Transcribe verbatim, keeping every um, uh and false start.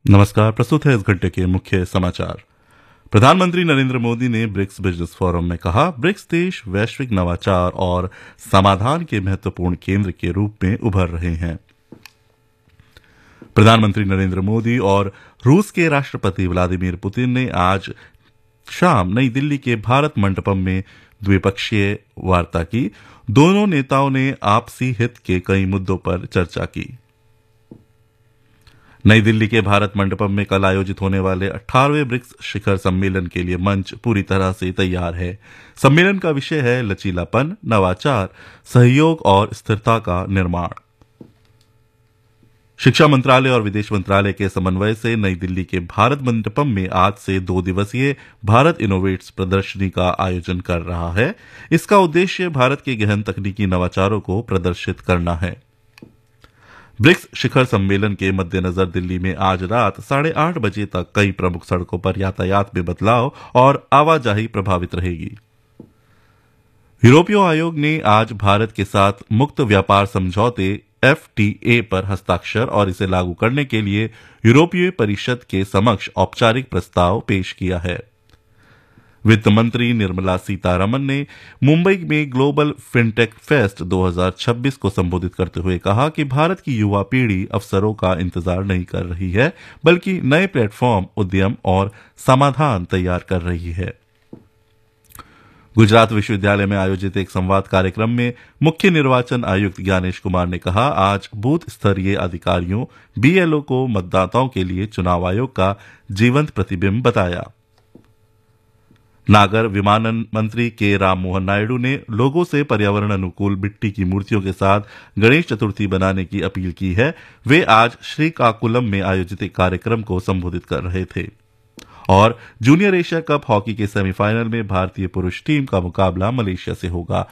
नमस्कार। प्रस्तुत है इस घंटे के मुख्य समाचार। प्रधानमंत्री नरेंद्र मोदी ने ब्रिक्स बिजनेस फोरम में कहा, ब्रिक्स देश वैश्विक नवाचार और समाधान के महत्वपूर्ण केंद्र के रूप में उभर रहे हैं। प्रधानमंत्री नरेंद्र मोदी और रूस के राष्ट्रपति व्लादिमीर पुतिन ने आज शाम नई दिल्ली के भारत मंडपम में द्विपक्षीय वार्ता की। दोनों नेताओं ने आपसी हित के कई मुद्दों पर चर्चा की। नई दिल्ली के भारत मंडपम में कल आयोजित होने वाले अठारहवें ब्रिक्स शिखर सम्मेलन के लिए मंच पूरी तरह से तैयार है। सम्मेलन का विषय है लचीलापन, नवाचार, सहयोग और स्थिरता का निर्माण। शिक्षा मंत्रालय और विदेश मंत्रालय के समन्वय से नई दिल्ली के भारत मंडपम में आज से दो दिवसीय भारत इनोवेट्स प्रदर्शनी का आयोजन कर रहा है। इसका उद्देश्य भारत के गहन तकनीकी नवाचारों को प्रदर्शित करना है। ब्रिक्स शिखर सम्मेलन के मद्देनजर दिल्ली में आज रात साढ़े आठ बजे तक कई प्रमुख सड़कों पर यातायात में बदलाव और आवाजाही प्रभावित रहेगी। यूरोपीय आयोग ने आज भारत के साथ मुक्त व्यापार समझौते एफ टी ए पर हस्ताक्षर और इसे लागू करने के लिए यूरोपीय परिषद के समक्ष औपचारिक प्रस्ताव पेश किया है। वित्त मंत्री निर्मला सीतारमन ने मुंबई में ग्लोबल फिनटेक फेस्ट दो हज़ार छब्बीस को संबोधित करते हुए कहा कि भारत की युवा पीढ़ी अवसरों का इंतजार नहीं कर रही है, बल्कि नए प्लेटफॉर्म, उद्यम और समाधान तैयार कर रही है। गुजरात विश्वविद्यालय में आयोजित एक संवाद कार्यक्रम में मुख्य निर्वाचन आयुक्त ज्ञानेश कुमार ने कहा, आज बूथ स्तरीय अधिकारियों बी एल ओ को मतदाताओं के लिए चुनाव आयोग का जीवंत प्रतिबिंब बताया। नागर विमानन मंत्री के राम मोहन नायडू ने लोगों से पर्यावरण अनुकूल मिट्टी की मूर्तियों के साथ गणेश चतुर्थी बनाने की अपील की है। वे आज श्रीकाकुलम में आयोजित एक कार्यक्रम को संबोधित कर रहे थे। और जूनियर एशिया कप हॉकी के सेमीफाइनल में भारतीय पुरुष टीम का मुकाबला मलेशिया से होगा।